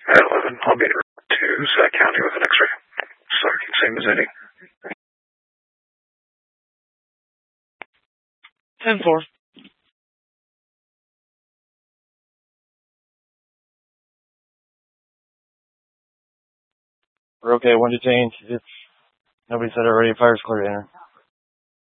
At 11, I'll be to Sac County with an X-ray. Sergeant, same as Eddie. 10-4. We're okay, one detained. Nobody said already, fire's clear to enter.